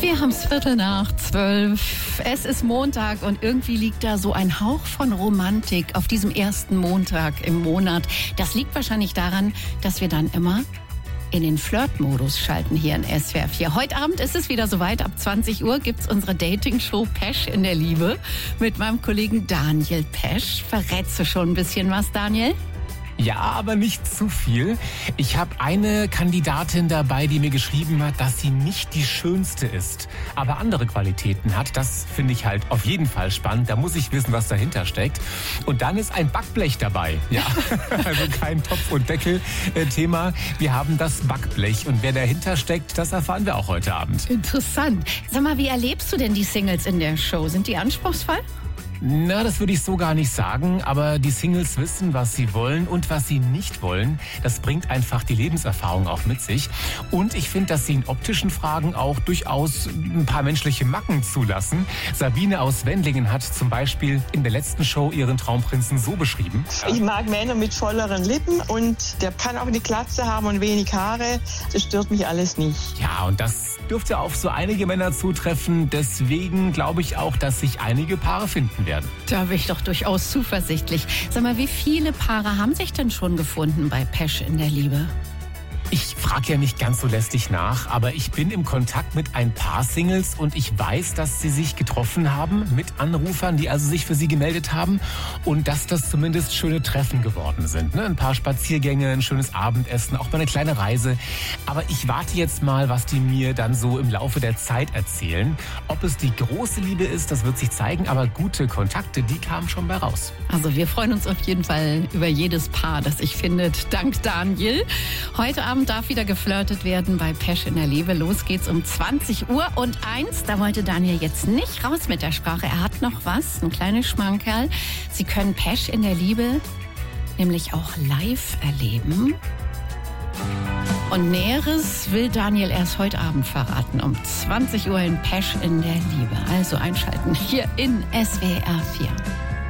Wir haben es 11:15. Es ist Montag und irgendwie liegt da so ein Hauch von Romantik auf diesem ersten Montag im Monat. Das liegt wahrscheinlich daran, dass wir dann immer in den Flirt-Modus schalten hier in SWR 4. Heute Abend ist es wieder soweit. Ab 20 Uhr gibt's unsere Dating-Show Pesch in der Liebe mit meinem Kollegen Daniel Pesch. Verrätst du schon ein bisschen was, Daniel? Ja, aber nicht zu viel. Ich habe eine Kandidatin dabei, die mir geschrieben hat, dass sie nicht die schönste ist, aber andere Qualitäten hat. Das finde ich halt auf jeden Fall spannend. Da muss ich wissen, was dahinter steckt. Und dann ist ein Backblech dabei. Ja, also kein Topf- und Deckel-Thema. Wir haben das Backblech. Und wer dahinter steckt, das erfahren wir auch heute Abend. Interessant. Sag mal, wie erlebst du denn die Singles in der Show? Sind die anspruchsvoll? Na, das würde ich so gar nicht sagen, aber die Singles wissen, was sie wollen und was sie nicht wollen. Das bringt einfach die Lebenserfahrung auch mit sich. Und ich finde, dass sie in optischen Fragen auch durchaus ein paar menschliche Macken zulassen. Sabine aus Wendlingen hat zum Beispiel in der letzten Show ihren Traumprinzen so beschrieben. Ich mag Männer mit volleren Lippen und der kann auch eine Glatze haben und wenig Haare. Das stört mich alles nicht. Ja, und das dürfte auf so einige Männer zutreffen. Deswegen glaube ich auch, dass sich einige Paare finden werden. Da bin ich doch durchaus zuversichtlich. Sag mal, wie viele Paare haben sich denn schon gefunden bei Pesch in der Liebe? Ich frage ja nicht ganz so lästig nach, aber ich bin im Kontakt mit ein paar Singles und ich weiß, dass sie sich getroffen haben mit Anrufern, die also sich für sie gemeldet haben und dass das zumindest schöne Treffen geworden sind. Ne? Ein paar Spaziergänge, ein schönes Abendessen, auch mal eine kleine Reise. Aber ich warte jetzt mal, was die mir dann so im Laufe der Zeit erzählen. Ob es die große Liebe ist, das wird sich zeigen, aber gute Kontakte, die kamen schon bei raus. Also wir freuen uns auf jeden Fall über jedes Paar, das sich findet, dank Daniel. Heute Abend darf wieder geflirtet werden bei Pesch in der Liebe. Los geht's um 20 Uhr und 1. Da wollte Daniel jetzt nicht raus mit der Sprache. Er hat noch was, ein kleines Schmankerl. Sie können Pesch in der Liebe nämlich auch live erleben. Und Näheres will Daniel erst heute Abend verraten. Um 20 Uhr in Pesch in der Liebe. Also einschalten hier in SWR 4.